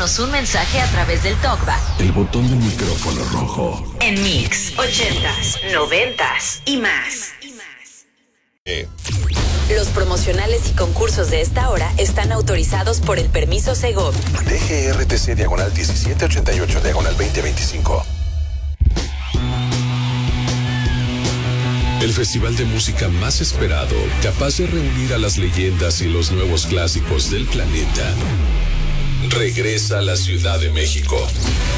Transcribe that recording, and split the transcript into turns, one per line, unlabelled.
Mándanos un mensaje a través del TalkBack.
El botón del micrófono rojo.
En Mix 80s, 90s y más. Los promocionales y concursos de esta hora están autorizados por el permiso Segov.
DGRTC/1788/2025.
El festival de música más esperado, capaz de reunir a las leyendas y los nuevos clásicos del planeta, regresa a la Ciudad de México.